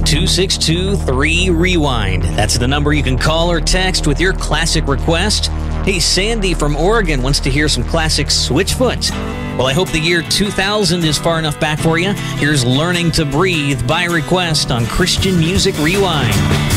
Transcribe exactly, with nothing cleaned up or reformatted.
two six two, three, rewind. That's the number you can call or text with your classic request. Hey, Sandy from Oregon wants to hear some classic Switchfoot. Well, I hope the year two thousand is far enough back for you. Here's Learning to Breathe by request on Christian Music Rewind.